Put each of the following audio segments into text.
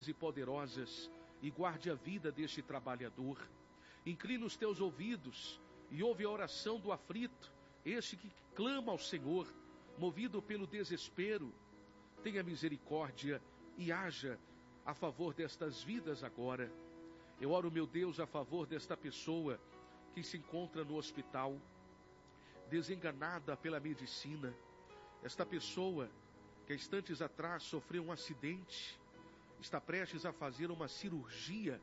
e poderosas e guarde a vida deste trabalhador. Inclina os teus ouvidos e ouve a oração do aflito, este que clama ao Senhor, movido pelo desespero. Tenha misericórdia e haja a favor destas vidas agora. Eu oro, meu Deus, a favor desta pessoa que se encontra no hospital, desenganada pela medicina. Esta pessoa que há instantes atrás sofreu um acidente, está prestes a fazer uma cirurgia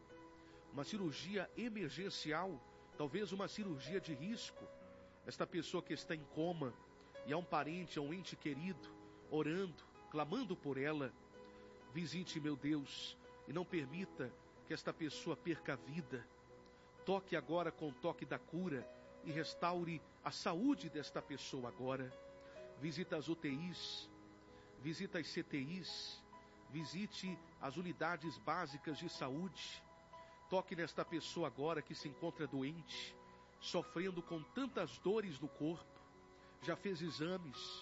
emergencial, talvez uma cirurgia de risco. Esta pessoa que está em coma, e há um parente, um ente querido, orando, clamando por ela. Visite, meu Deus, e não permita que esta pessoa perca a vida. Toque agora com o toque da cura e restaure a saúde desta pessoa agora. Visita as UTIs, visita as CTIs, visite as unidades básicas de saúde. Toque nesta pessoa agora que se encontra doente, sofrendo com tantas dores no corpo. Já fez exames,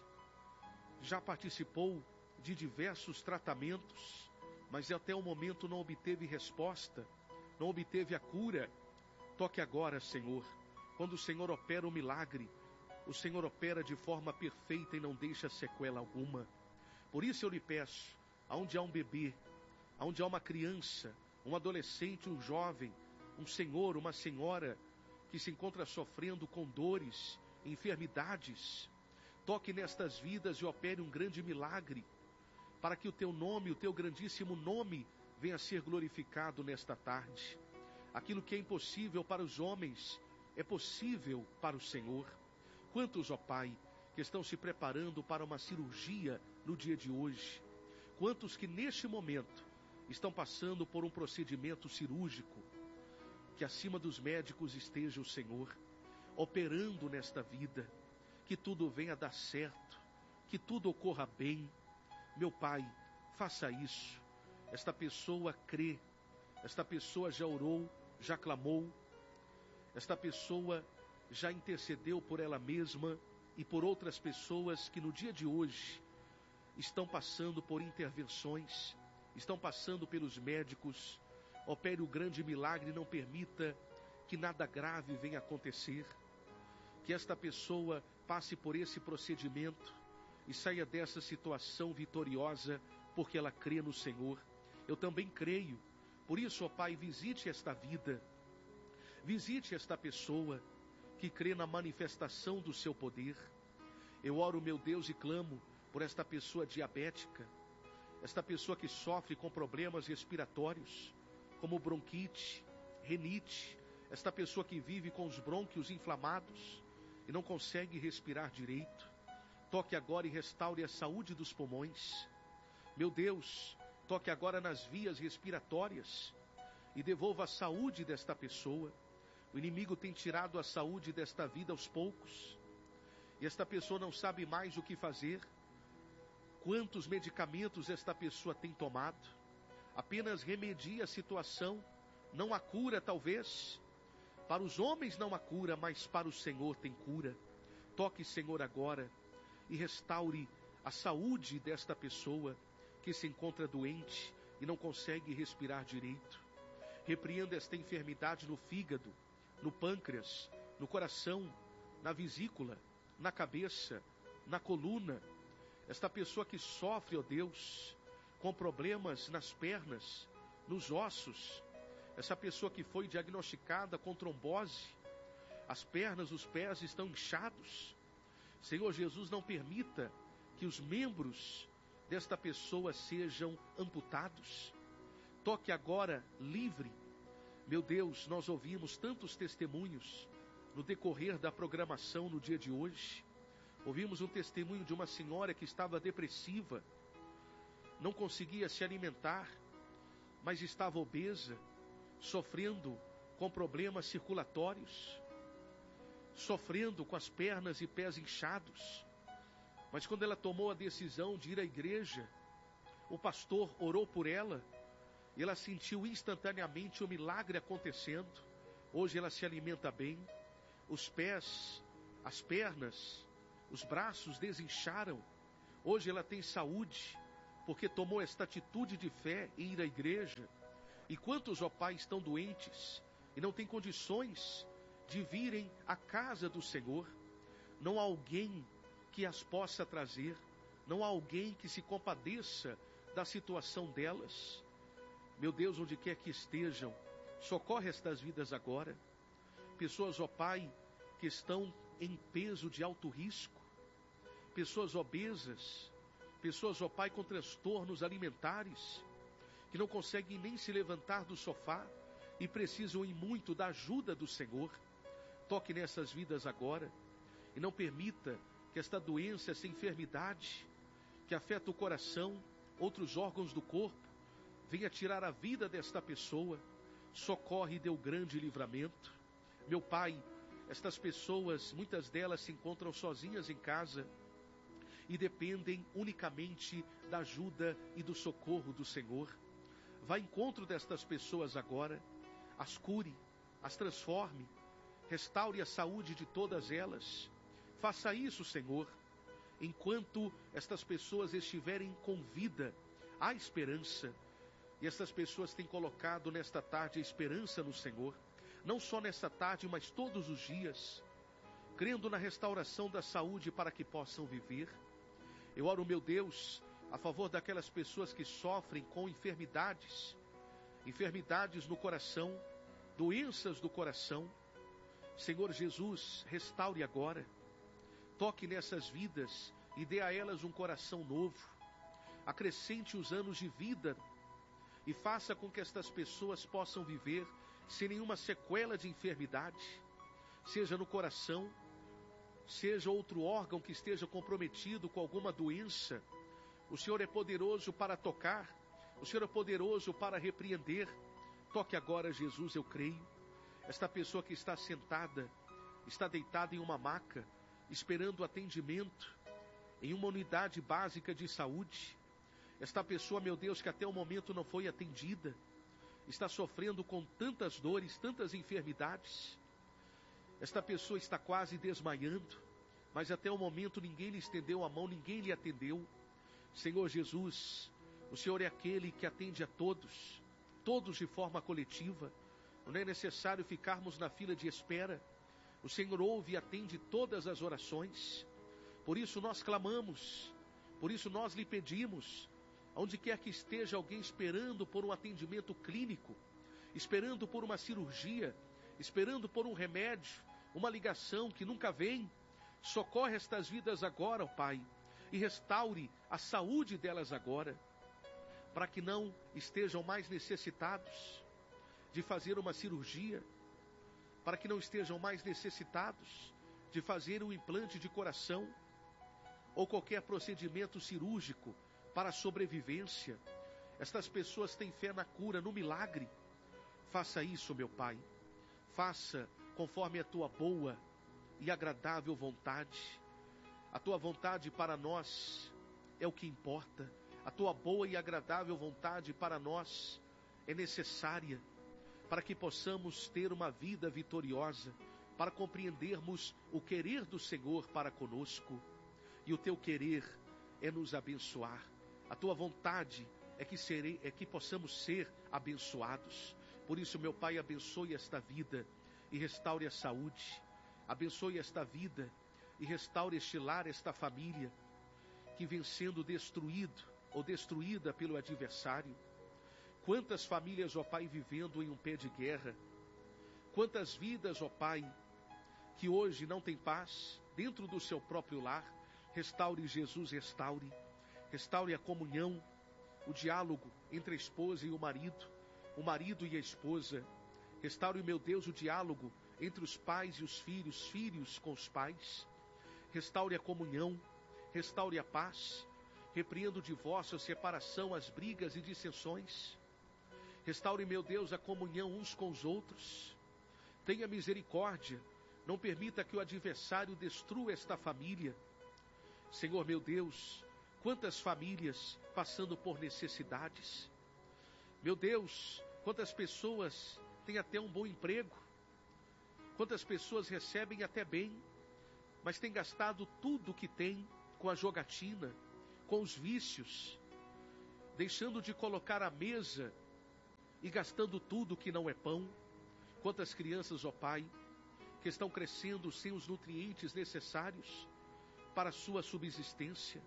já participou de diversos tratamentos, mas até o momento não obteve resposta, não obteve a cura. Toque agora, Senhor. Quando o Senhor opera o milagre, o Senhor opera de forma perfeita e não deixa sequela alguma. Por isso eu lhe peço, aonde há um bebê, aonde há uma criança, um adolescente, um jovem, um senhor, uma senhora que se encontra sofrendo com dores, enfermidades, toque nestas vidas e opere um grande milagre, para que o teu nome, o teu grandíssimo nome, venha a ser glorificado nesta tarde. Aquilo que é impossível para os homens, é possível para o Senhor. Quantos, ó Pai, que estão se preparando para uma cirurgia no dia de hoje? Quantos que neste momento estão passando por um procedimento cirúrgico? Que acima dos médicos esteja o Senhor, operando nesta vida, que tudo venha a dar certo, que tudo ocorra bem. Meu Pai, faça isso. Esta pessoa crê, esta pessoa já orou, já clamou, esta pessoa já intercedeu por ela mesma e por outras pessoas que no dia de hoje estão passando por intervenções, estão passando pelos médicos. Opere o grande milagre e não permita que nada grave venha acontecer. Que esta pessoa passe por esse procedimento e saia dessa situação vitoriosa, porque ela crê no Senhor. Eu também creio. Por isso, ó Pai, visite esta vida, visite esta pessoa que crê na manifestação do seu poder. Eu oro, meu Deus, e clamo por esta pessoa diabética, esta pessoa que sofre com problemas respiratórios, como bronquite, renite, esta pessoa que vive com os brônquios inflamados e não consegue respirar direito. Toque agora e restaure a saúde dos pulmões. Meu Deus, toque agora nas vias respiratórias e devolva a saúde desta pessoa. O inimigo tem tirado a saúde desta vida aos poucos, e esta pessoa não sabe mais o que fazer. Quantos medicamentos esta pessoa tem tomado? Apenas remedia a situação, não há cura talvez. Para os homens não há cura, mas para o Senhor tem cura. Toque, Senhor, agora e restaure a saúde desta pessoa que se encontra doente e não consegue respirar direito. Repreenda esta enfermidade no fígado, no pâncreas, no coração, na vesícula, na cabeça, na coluna. Esta pessoa que sofre, ó Deus, com problemas nas pernas, nos ossos. Essa pessoa que foi diagnosticada com trombose, as pernas, os pés estão inchados. Senhor Jesus, não permita que os membros desta pessoa sejam amputados. Toque agora livre. Meu Deus, nós ouvimos tantos testemunhos no decorrer da programação no dia de hoje. Ouvimos um testemunho de uma senhora que estava depressiva, não conseguia se alimentar, mas estava obesa, sofrendo com problemas circulatórios, sofrendo com as pernas e pés inchados. Mas quando ela tomou a decisão de ir à igreja, o pastor orou por ela, e ela sentiu instantaneamente o milagre acontecendo. Hoje ela se alimenta bem, os pés, as pernas, os braços desincharam. Hoje ela tem saúde, porque tomou esta atitude de fé em ir à igreja. E quantos, ó Pai, estão doentes e não têm condições de virem à casa do Senhor? Não há alguém que as possa trazer, não há alguém que se compadeça da situação delas. Meu Deus, onde quer que estejam, socorre estas vidas agora. Pessoas, ó Pai, que estão em peso de alto risco, pessoas obesas, pessoas, ó Pai, com transtornos alimentares, que não conseguem nem se levantar do sofá e precisam em muito da ajuda do Senhor. Toque nessas vidas agora e não permita que esta doença, essa enfermidade que afeta o coração, outros órgãos do corpo, venha tirar a vida desta pessoa. Socorre e dê o grande livramento. Meu Pai, estas pessoas, muitas delas se encontram sozinhas em casa e dependem unicamente da ajuda e do socorro do Senhor. Vá ao encontro destas pessoas agora, as cure, as transforme, restaure a saúde de todas elas. Faça isso, Senhor. Enquanto estas pessoas estiverem com vida, há esperança. E estas pessoas têm colocado nesta tarde a esperança no Senhor. Não só nesta tarde, mas todos os dias, crendo na restauração da saúde para que possam viver. Eu oro, meu Deus, a favor daquelas pessoas que sofrem com enfermidades no coração, doenças do coração. Senhor Jesus, restaure agora. Toque nessas vidas e dê a elas um coração novo. Acrescente os anos de vida e faça com que estas pessoas possam viver sem nenhuma sequela de enfermidade, seja no coração, seja outro órgão que esteja comprometido com alguma doença. O Senhor é poderoso para tocar, o Senhor é poderoso para repreender. Toque agora, Jesus, eu creio. Esta pessoa que está sentada, está deitada em uma maca, esperando atendimento em uma unidade básica de saúde. Esta pessoa, meu Deus, que até o momento não foi atendida, está sofrendo com tantas dores, tantas enfermidades. Esta pessoa está quase desmaiando, mas até o momento ninguém lhe estendeu a mão, ninguém lhe atendeu. Senhor Jesus, o Senhor é aquele que atende a todos, todos de forma coletiva. Não é necessário ficarmos na fila de espera. O Senhor ouve e atende todas as orações. Por isso nós clamamos, por isso nós lhe pedimos, onde quer que esteja alguém esperando por um atendimento clínico, esperando por uma cirurgia, esperando por um remédio, uma ligação que nunca vem, socorre estas vidas agora, ó Pai, e restaure a saúde delas agora, para que não estejam mais necessitados de fazer uma cirurgia, para que não estejam mais necessitados de fazer um implante de coração, ou qualquer procedimento cirúrgico para a sobrevivência. Estas pessoas têm fé na cura, no milagre. Faça isso, meu Pai. Faça conforme a tua boa e agradável vontade. A tua vontade para nós é o que importa. A tua boa e agradável vontade para nós é necessária para que possamos ter uma vida vitoriosa, para compreendermos o querer do Senhor para conosco. E o teu querer é nos abençoar. A tua vontade é que possamos ser abençoados. Por isso, meu Pai, abençoe esta vida e restaure a saúde. Abençoe esta vida e restaure este lar, esta família, que vem sendo destruído ou destruída pelo adversário. Quantas famílias, ó Pai, vivendo em um pé de guerra. Quantas vidas, ó Pai, que hoje não têm paz dentro do seu próprio lar. Restaure, Jesus, restaure. Restaure a comunhão, o diálogo entre a esposa e o marido e a esposa. Restaure, meu Deus, o diálogo entre os pais e os filhos com os pais. Restaure a comunhão, restaure a paz. Repreenda o divórcio, a separação, as brigas e dissensões. Restaure, meu Deus, a comunhão uns com os outros. Tenha misericórdia, não permita que o adversário destrua esta família. Senhor, meu Deus, quantas famílias passando por necessidades. Meu Deus, quantas pessoas têm até um bom emprego. Quantas pessoas recebem até bem, mas têm gastado tudo o que têm com a jogatina, com os vícios. deixando de colocar à mesa e gastando tudo que não é pão. Quantas crianças, ó Pai, que estão crescendo sem os nutrientes necessários para a sua subsistência.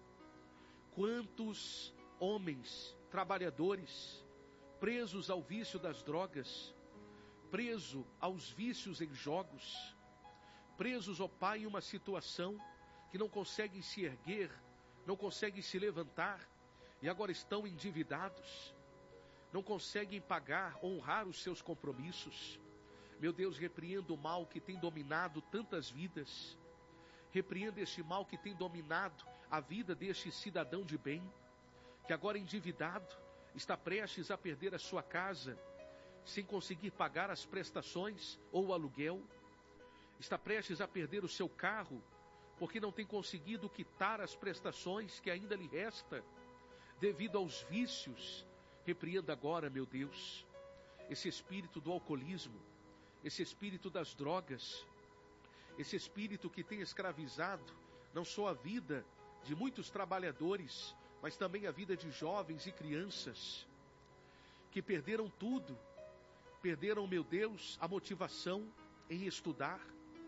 Quantos homens, trabalhadores, presos ao vício das drogas, presos aos vícios em jogos, presos, ó Pai, em uma situação que não conseguem se erguer, não conseguem se levantar, e agora estão endividados, não conseguem pagar, honrar os seus compromissos. Meu Deus, repreendo o mal que tem dominado tantas vidas. Repreendo este mal que tem dominado a vida deste cidadão de bem, que agora endividado, está prestes a perder a sua casa, sem conseguir pagar as prestações ou o aluguel. Está prestes a perder o seu carro, porque não tem conseguido quitar as prestações que ainda lhe resta, devido aos vícios. Repreenda agora, meu Deus, esse espírito do alcoolismo, esse espírito das drogas, esse espírito que tem escravizado não só a vida de muitos trabalhadores, mas também a vida de jovens e crianças, que perderam tudo, perderam, meu Deus, a motivação em estudar,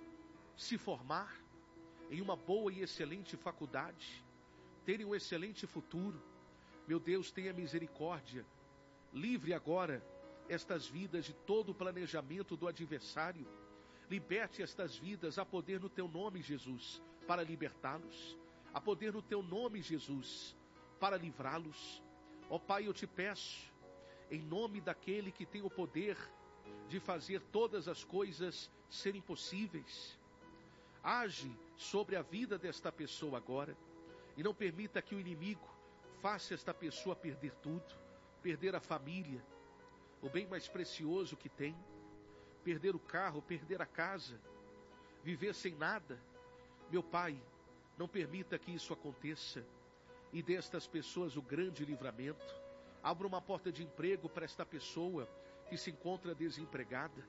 se formar em uma boa e excelente faculdade, terem um excelente futuro. Meu Deus, tenha misericórdia, livre agora estas vidas de todo o planejamento do adversário, liberte estas vidas a poder no teu nome, Jesus, para libertá-los, a poder no teu nome, Jesus, para livrá-los. Ó Pai, eu te peço, em nome daquele que tem o poder de fazer todas as coisas serem possíveis, age sobre a vida desta pessoa agora, e não permita que o inimigo faça esta pessoa perder tudo, perder a família, o bem mais precioso que tem, perder o carro, perder a casa, viver sem nada. Meu Pai, não permita que isso aconteça, e dê a estas pessoas o grande livramento. Abra uma porta de emprego para esta pessoa que se encontra desempregada.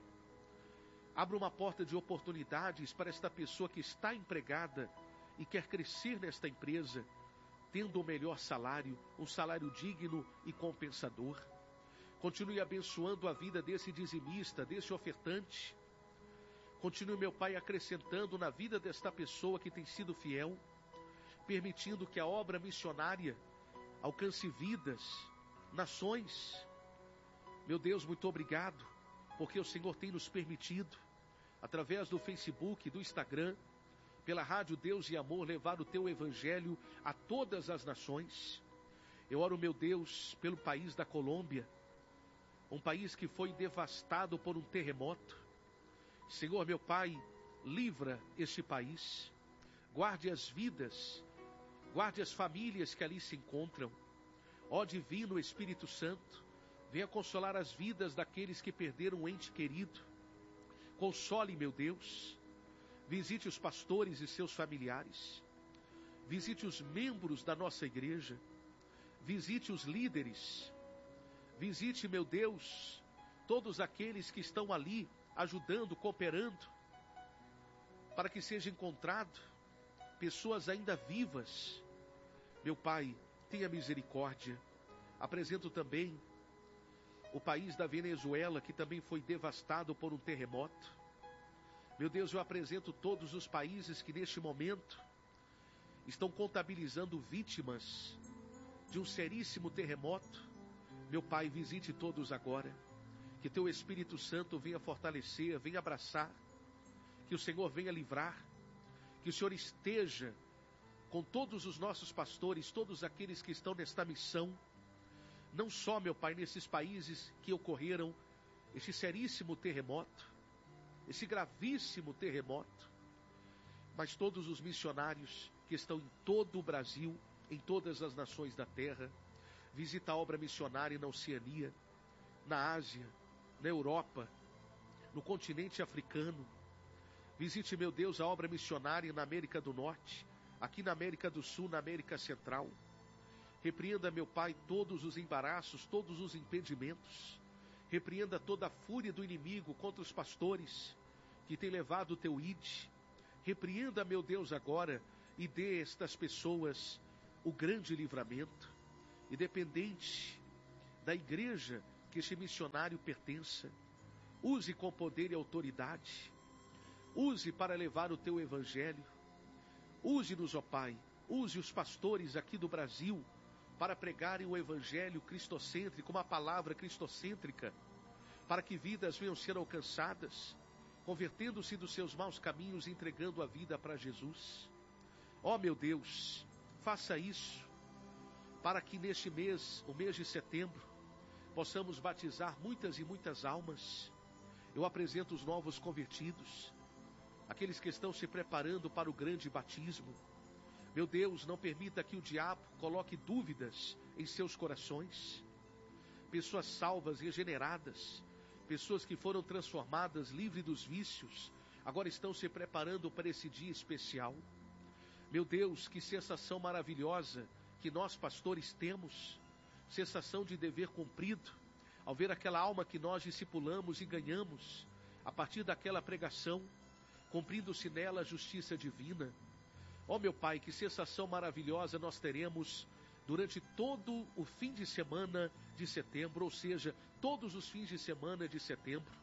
Abra uma porta de oportunidades para esta pessoa que está empregada e quer crescer nesta empresa, tendo o melhor salário, um salário digno e compensador. Continue abençoando a vida desse dizimista, desse ofertante. Continue, meu Pai, acrescentando na vida desta pessoa que tem sido fiel, permitindo que a obra missionária alcance vidas, nações. Meu Deus, muito obrigado, porque o Senhor tem nos permitido, através do Facebook, do Instagram, pela Rádio Deus e Amor, levar o teu evangelho a todas as nações. Eu oro, meu Deus, pelo país da Colômbia, um país que foi devastado por um terremoto. Senhor, meu Pai, livra este país, guarde as vidas, guarde as famílias que ali se encontram. Ó Divino Espírito Santo, venha consolar as vidas daqueles que perderam um ente querido. Console, meu Deus, visite os pastores e seus familiares, visite os membros da nossa igreja, visite os líderes, visite, meu Deus, todos aqueles que estão ali ajudando, cooperando, para que seja encontrado pessoas ainda vivas. Meu Pai, tenha misericórdia. Apresento também o país da Venezuela, que também foi devastado por um terremoto. Meu Deus, eu apresento todos os países que neste momento estão contabilizando vítimas de um seríssimo terremoto. Meu Pai, visite todos agora. Que teu Espírito Santo venha fortalecer, venha abraçar. Que o Senhor venha livrar. Que o Senhor esteja com todos os nossos pastores, todos aqueles que estão nesta missão. Não só, meu Pai, nesses países que ocorreram este seríssimo terremoto, esse gravíssimo terremoto, mas todos os missionários que estão em todo o Brasil, em todas as nações da terra. Visita a obra missionária na Oceania, na Ásia, na Europa, no continente africano. Visite, meu Deus, a obra missionária na América do Norte, aqui na América do Sul, na América Central. Repreenda, meu Pai, todos os embaraços, todos os impedimentos. Repreenda toda a fúria do inimigo contra os pastores que tem levado o teu ID. Repreenda, meu Deus, agora e dê a estas pessoas o grande livramento. independente da igreja que este missionário pertença. Use com poder e autoridade. Use para levar o teu evangelho. Use-nos, ó Pai. Use os pastores aqui do Brasil para pregarem o evangelho cristocêntrico, uma palavra cristocêntrica, para que vidas venham ser alcançadas, convertendo-se dos seus maus caminhos e entregando a vida para Jesus. Ó meu Deus, faça isso, para que neste mês, o mês de setembro, possamos batizar muitas e muitas almas. Eu apresento os novos convertidos, aqueles que estão se preparando para o grande batismo. Meu Deus, não permita que o diabo coloque dúvidas em seus corações. Pessoas salvas, regeneradas, pessoas que foram transformadas, livres dos vícios, agora estão se preparando para esse dia especial. Meu Deus, que sensação maravilhosa que nós pastores temos, sensação de dever cumprido, ao ver aquela alma que nós discipulamos e ganhamos, a partir daquela pregação, cumprindo-se nela a justiça divina. Ó meu Pai, que sensação maravilhosa nós teremos durante todo o fim de semana de setembro, ou seja, todos os fins de semana de setembro.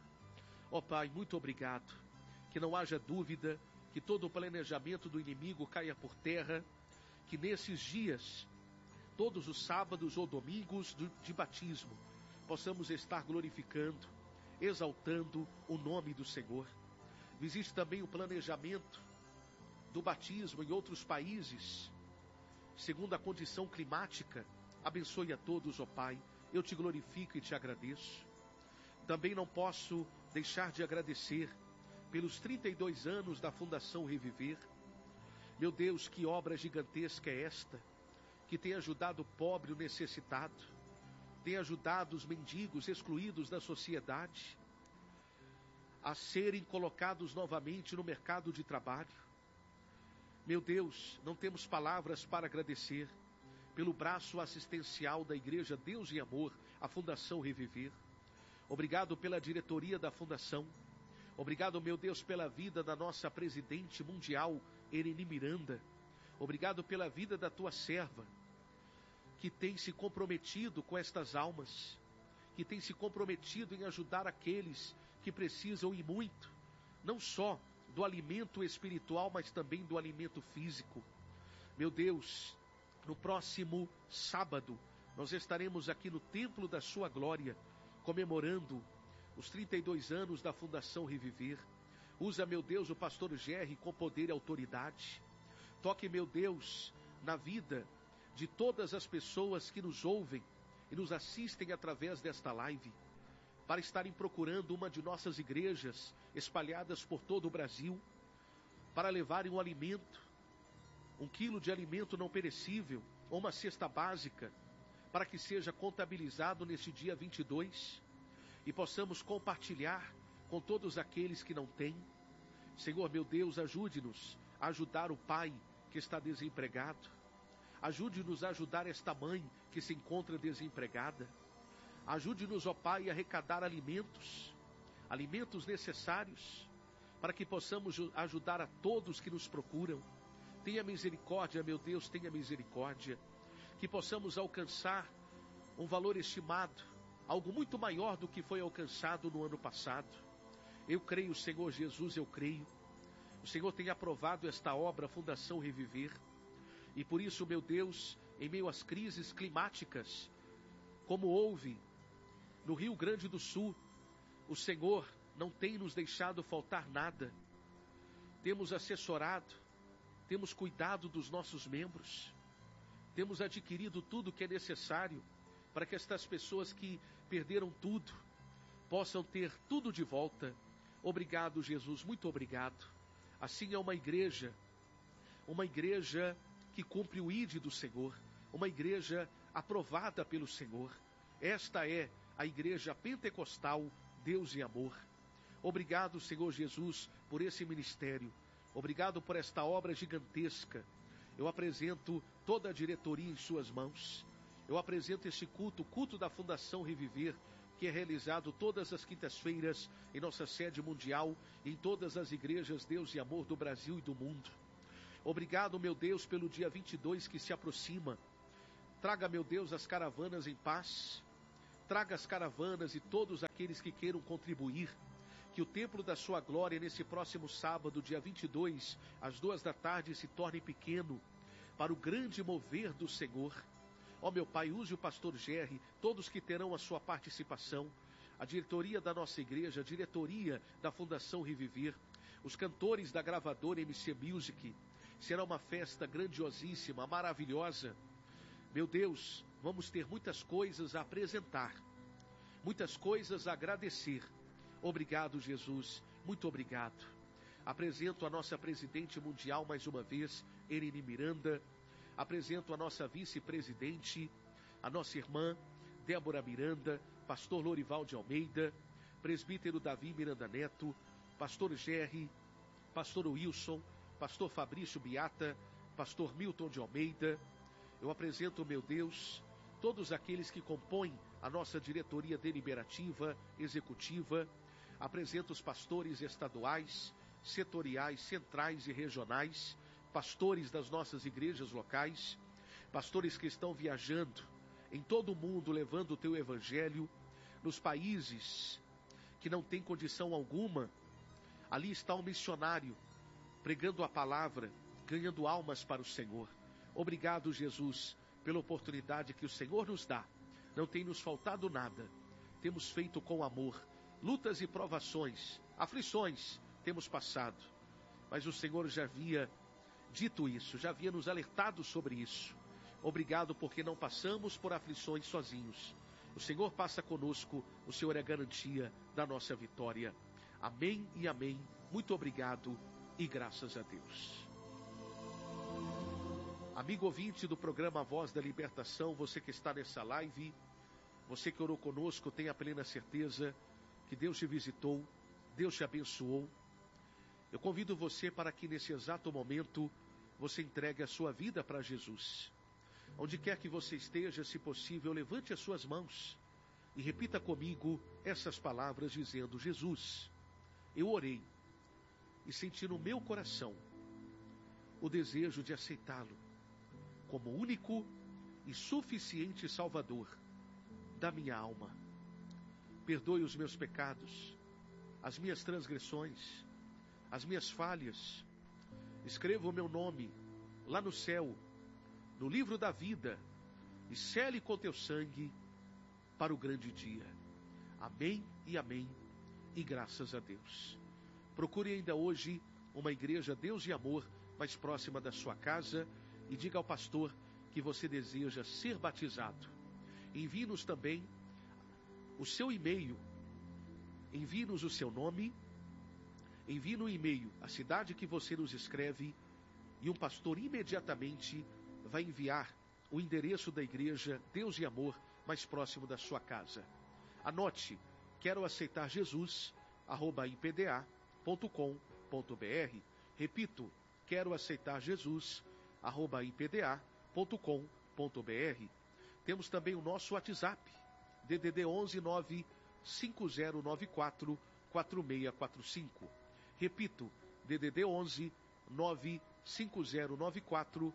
Ó Pai, muito obrigado. Que não haja dúvida, que todo o planejamento do inimigo caia por terra, que nesses dias, todos os sábados ou domingos de batismo, possamos estar glorificando, exaltando o nome do Senhor. Visite também o planejamento do batismo em outros países, segundo a condição climática. Abençoe a todos, ó Pai. Eu te glorifico e te agradeço. Também não posso deixar de agradecer pelos 32 anos da Fundação Reviver. Meu Deus, que obra gigantesca é esta, que tem ajudado o pobre, o necessitado, tem ajudado os mendigos excluídos da sociedade a serem colocados novamente no mercado de trabalho. Meu Deus, não temos palavras para agradecer pelo braço assistencial da Igreja Deus e Amor, a Fundação Reviver. Obrigado pela diretoria da Fundação. Obrigado, meu Deus, pela vida da nossa presidente mundial, Ereni Miranda. Obrigado pela vida da tua serva, que tem se comprometido com estas almas, que tem se comprometido em ajudar aqueles que precisam e muito, não só do alimento espiritual, mas também do alimento físico. Meu Deus, no próximo sábado, nós estaremos aqui no Templo da Sua Glória, comemorando os 32 anos da Fundação Reviver. Usa, meu Deus, o pastor Gerry com poder e autoridade. Toque, meu Deus, na vida de todas as pessoas que nos ouvem e nos assistem através desta live, para estarem procurando uma de nossas igrejas espalhadas por todo o Brasil, para levarem um alimento, 1 quilo de alimento não perecível, ou uma cesta básica, para que seja contabilizado nesse dia 22, e possamos compartilhar com todos aqueles que não têm. Senhor, meu Deus, ajude-nos a ajudar o pai que está desempregado. Ajude-nos a ajudar esta mãe que se encontra desempregada. Ajude-nos, ó Pai, a arrecadar alimentos necessários, para que possamos ajudar a todos que nos procuram. Tenha misericórdia, meu Deus, tenha misericórdia. Que possamos alcançar um valor estimado, algo muito maior do que foi alcançado no ano passado. Eu creio, Senhor Jesus, eu creio. O Senhor tem aprovado esta obra, Fundação Reviver. E por isso, meu Deus, em meio às crises climáticas, como houve no Rio Grande do Sul, o Senhor não tem nos deixado faltar nada. Temos assessorado, temos cuidado dos nossos membros, temos adquirido tudo o que é necessário para que estas pessoas que perderam tudo possam ter tudo de volta. Obrigado, Jesus, muito obrigado. Assim é uma igreja que cumpre o ID do Senhor, uma igreja aprovada pelo Senhor. Esta é a igreja pentecostal Deus e Amor. Obrigado, Senhor Jesus, por esse ministério. Obrigado por esta obra gigantesca. Eu apresento toda a diretoria em suas mãos. Eu apresento este culto, o culto da Fundação Reviver, que é realizado todas as quintas-feiras em nossa sede mundial e em todas as igrejas Deus e Amor do Brasil e do mundo. Obrigado, meu Deus, pelo dia 22 que se aproxima, Traga, meu Deus, as caravanas em paz. Traga as caravanas e todos aqueles que queiram contribuir. Que o templo da sua glória, nesse próximo sábado, dia 22, às 14h, se torne pequeno, para o grande mover do Senhor. Ó meu Pai, use o pastor Gerry, todos que terão a sua participação, a diretoria da nossa igreja, a diretoria da Fundação Reviver, os cantores da gravadora MC Music. Será uma festa grandiosíssima, maravilhosa. Meu Deus, vamos ter muitas coisas a apresentar, muitas coisas a agradecer. Obrigado, Jesus, muito obrigado. Apresento a nossa presidente mundial mais uma vez, Erine Miranda. Apresento a nossa vice-presidente, a nossa irmã Débora Miranda, pastor Lorival de Almeida, presbítero Davi Miranda Neto, pastor Gerry, pastor Wilson, pastor Fabrício Biata, pastor Milton de Almeida. Eu apresento, meu Deus, todos aqueles que compõem a nossa diretoria deliberativa, executiva. Apresento os pastores estaduais, setoriais, centrais e regionais, pastores das nossas igrejas locais, pastores que estão viajando em todo o mundo, levando o teu evangelho, nos países que não têm condição alguma. Ali está um missionário, pregando a palavra, ganhando almas para o Senhor. Obrigado, Jesus, pela oportunidade que o Senhor nos dá. Não tem nos faltado nada. Temos feito com amor. Lutas e provações, aflições temos passado. Mas o Senhor já havia dito isso, já havia nos alertado sobre isso. Obrigado porque não passamos por aflições sozinhos. O Senhor passa conosco, o Senhor é a garantia da nossa vitória. Amém e amém. Muito obrigado e graças a Deus. Amigo ouvinte do programa Voz da Libertação, você que está nessa live, você que orou conosco, tenha plena certeza que Deus te visitou, Deus te abençoou. Eu convido você para que nesse exato momento você entregue a sua vida para Jesus. Onde quer que você esteja, se possível, levante as suas mãos e repita comigo essas palavras dizendo: Jesus, eu orei e senti no meu coração o desejo de aceitá-lo como único e suficiente Salvador da minha alma. Perdoe os meus pecados, as minhas transgressões, as minhas falhas. Escreva o meu nome lá no céu, no livro da vida, e sele com teu sangue para o grande dia. Amém e amém, e graças a Deus. Procure ainda hoje uma igreja Deus e Amor mais próxima da sua casa e diga ao pastor que você deseja ser batizado. Envie-nos também o seu e-mail, envie-nos o seu nome, envie no e-mail a cidade que você nos escreve e um pastor imediatamente vai enviar o endereço da igreja Deus e Amor mais próximo da sua casa. Anote, quero aceitar Jesus, @ipda.com.br. Repito, quero aceitar Jesus, @ipda.com.br. Temos também o nosso WhatsApp, DDD 11 95094 4645. Repito, DDD 11 95094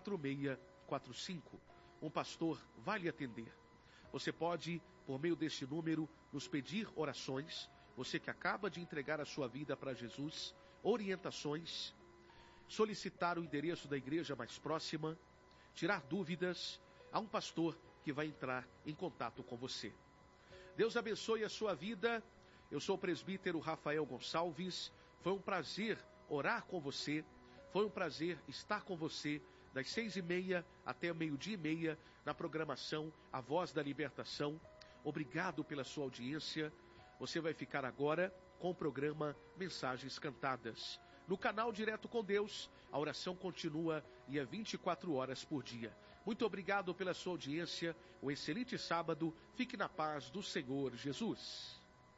4645. Um pastor vai lhe atender. Você pode, por meio deste número, nos pedir orações. Você que acaba de entregar a sua vida para Jesus, orientações, solicitar o endereço da igreja mais próxima, tirar dúvidas. Há um pastor que vai entrar em contato com você. Deus abençoe a sua vida. Eu sou o presbítero Rafael Gonçalves. Foi um prazer orar com você. Foi um prazer estar com você das 6h30 até 12h30 na programação A Voz da Libertação. Obrigado pela sua audiência. Você vai ficar agora com o programa Mensagens Cantadas. No canal Direto com Deus, a oração continua e é 24 horas por dia. Muito obrigado pela sua audiência. Um excelente sábado. Fique na paz do Senhor Jesus.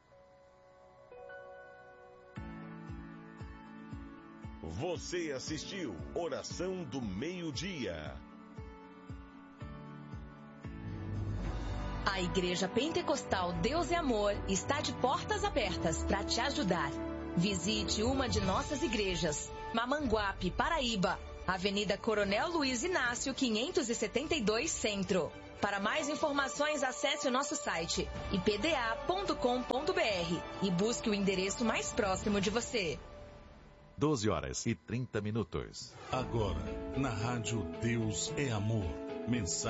Você assistiu Oração do Meio-Dia. A Igreja Pentecostal Deus e Amor está de portas abertas para te ajudar. Visite uma de nossas igrejas, Mamanguape, Paraíba, Avenida Coronel Luiz Inácio, 572 Centro. Para mais informações, acesse o nosso site ipda.com.br e busque o endereço mais próximo de você. 12h30. Agora, na rádio Deus é Amor. Mensagem